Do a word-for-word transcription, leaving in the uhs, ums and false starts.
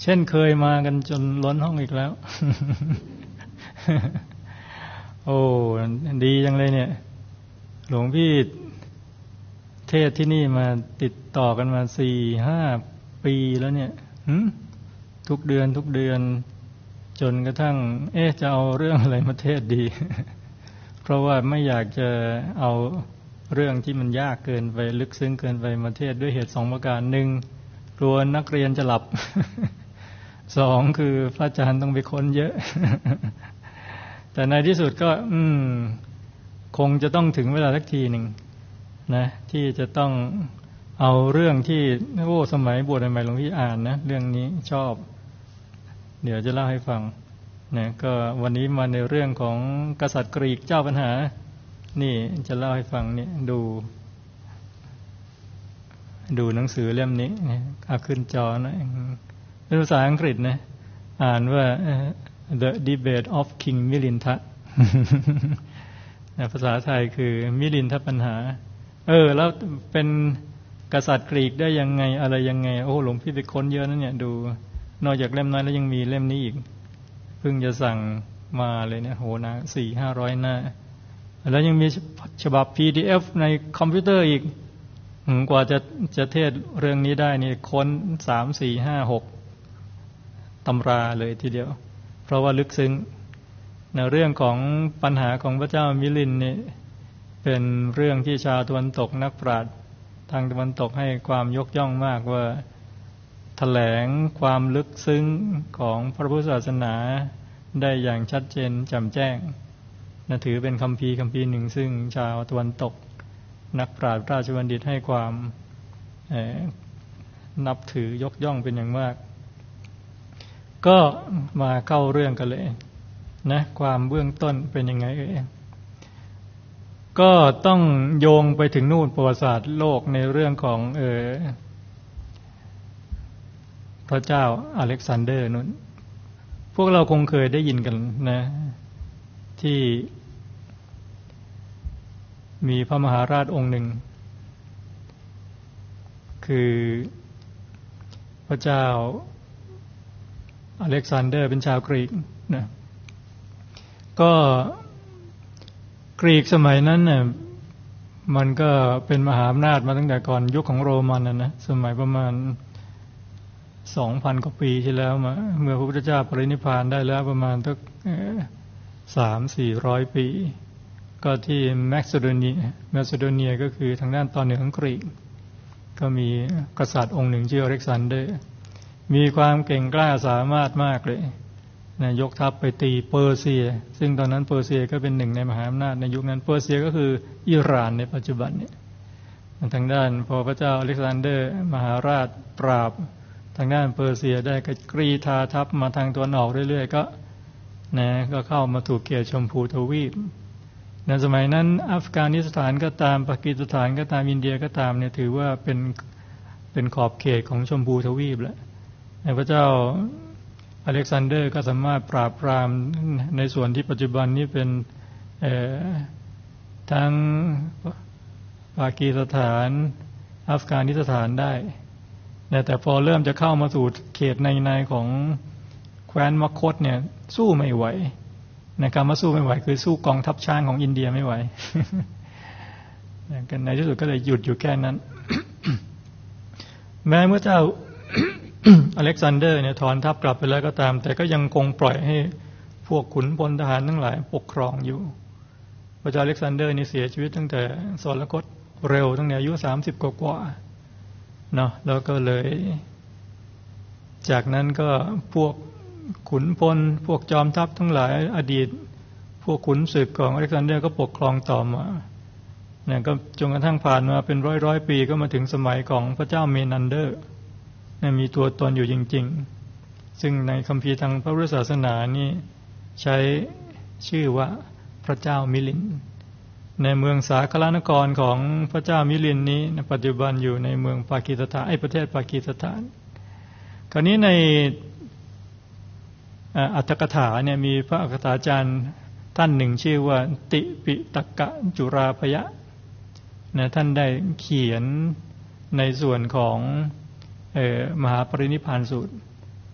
เช่นเคยมากันจนล้นห้องอีกแล้ว โอ้ดีจังเลยเนี่ยหลวงพี่เทศที่นี่มาติดต่อกันมาสี่ห้าปีแล้วเนี่ยทุกเดือนทุกเดือนจนกระทั่งเอ๊ะจะเอาเรื่องอะไรมาเทศดี เพราะว่าไม่อยากจะเอาเรื่องที่มันยากเกินไปลึกซึ้งเกินไปมาเทศด้วยเหตุสองประการหนึ่งกลัวนักเรียนจะหลับ สองคือพระอาจารย์ต้องไปค้นเยอะ แต่ในที่สุดก็อืมคงจะต้องถึงเวลาสักทีหนึ่งนะที่จะต้องเอาเรื่องที่โอ้สมัยบวชใหม่หลวงพี่อ่านนะเรื่องนี้ชอบเดี๋ยวจะเล่าให้ฟังนะก็วันนี้มาในเรื่องของกษัตริย์กรีกเจ้าปัญหานี่จะเล่าให้ฟังนี่ดูดูหนังสือเล่มนี้เอาขึ้นจอหน่อยเป็นภาษาอังกฤษนะอ่านว่า The Debate of King Milinta ภาษาไทยคือมิลินทปัญหาเออแล้วเป็นกษัตริย์กรีกได้ยังไงอะไรยังไงโอ้หลวงพี่ไปค้นเยอะนะเนี่ยดูนอกจากเล่มนั้นแล้วยังมีเล่มนี้อีกเพิ่งจะสั่งมาเลยเนี่ยโหนะสี่ห้าร้อยหน้าแล้วยังมีฉบับ พี ดี เอฟ ในคอมพิวเตอร์อีกกว่าจะจะเทศเรื่องนี้ได้นี่ค้นสามสี่ห้าหกตำราเลยทีเดียวเพราะว่าลึกซึ้งในเรื่องของปัญหาของพระเจ้ามิลินนี่เป็นเรื่องที่ชาวตะวันตกนักปราชญ์ทางตะวันตกให้ความยกย่องมากว่าแถลงความลึกซึ้งของพระพุทธศาสนาได้อย่างชัดเจนแจ่มแจ้งนะถือเป็นคัมภีร์คัมภีร์หนึ่งซึ่งชาวตะวันตกนักปราชญ์ราชบัณฑิตให้ความนับถือยกย่องเป็นอย่างมากก็มาเข้าเรื่องกันเลยนะความเบื้องต้นเป็นยังไงเอ่ยก็ต้องโยงไปถึงนู่นประวัติศาสตร์โลกในเรื่องของเออพระเจ้าอเล็กซานเดอร์นู่นพวกเราคงเคยได้ยินกันนะที่มีพระมหาราชองค์หนึ่งคือพระเจ้าอเล็กซานเดอร์เป็นชาวกรีกนะก็กรีกสมัยนั้นเนี่ยมันก็เป็นมหาอำนาจมาตั้งแต่ก่อนยุคของโรมันนะนะสมัยประมาณ สองพัน กว่าปีที่แล้วมาเมื่อพระพุทธเจ้าปรินิพพานได้แล้วประมาณสัก สามถึงสี่ร้อย ปีก็ที่แมคซิโดเนียแมคซิโดเนียก็คือทางด้านตอนเหนือของกรีกก็มีกษัตริย์องค์หนึ่งชื่ออเล็กซานเดอร์มีความเก่งกล้าสามารถมากเลยนะยกทัพไปตีเปอร์เซียซึ่งตอนนั้นเปอร์เซียก็เป็นหนึ่งในมหาอำนาจในยุคนั้นเปอร์เซียก็คืออิหร่านในปัจจุบันเนี่ยทางด้านพอพระเจ้าอเล็กซานเดอร์มหาราชปราบทางด้านเปอร์เซียได้กรีธาทัพมาทางตะวันออกเรื่อยๆก็นะก็เข้ามาถูกเขตชมพูทวีปในสมัยนั้นอัฟกานิสถานก็ตามปากีสถานก็ตามอินเดียก็ตามเนี่ยถือว่าเป็นเป็นขอบเขตของชมพูทวีปแล้วพระเจ้าอเล็กซานเดอร์ก็สามารถปราบปรามในส่วนที่ปัจจุบันนี้เป็นทั้งปากีสถานอัฟกานิสถานได้แต่พอเริ่มจะเข้ามาสู่เขตในๆของแคว้นมคธเนี่ยสู้ไม่ไหวในการมาสู้ไม่ไหวคือสู้กองทัพช้างของอินเดียไม่ไหว กันในที่สุดก็เลยหยุดอยู่แค่นั้น แม้เมื่อเจ้า อเล็กซานเดอร์เนี่ยถอนทัพกลับไปแล้วก็ตามแต่ก็ยังคงปล่อยให้พวกขุนพลทหารทั้งหลายปกครองอยู่พระเจ้าอเล็กซานเดอร์นี่เสียชีวิตตั้งแต่สวรรคตเร็วตั้งแต่อายุสามสิบกว่าๆเนาะแล้วก็เลยจากนั้นก็พวกขุนพลพวกจอมทัพทั้งหลายอดีตพวกขุนศึกของอเล็กซานเดอร์ก็ปกครองต่อมาเนี่ยก็จนกระทั่งผ่านมาเป็นร้อยๆปีก็มาถึงสมัยของพระเจ้าเมนันเดอร์มีตัวตนอยู่จริงๆซึ่งในคัมภีร์ทางพระพุทธศาสนานี่ใช้ชื่อว่าพระเจ้ามิลินในเมืองสาครนครของพระเจ้ามิลินนี้ในปัจจุบันอยู่ในเมืองปากีสถานไอ้ประเทศปากีสถานคราวนี้ในอัตถกถาเนี่ยมีพระอัตถกถาจารย์ท่านหนึ่งชื่อว่าติปิตกะจุราพยะนะท่านได้เขียนในส่วนของเอ่อมหาปรินิพพานสูตร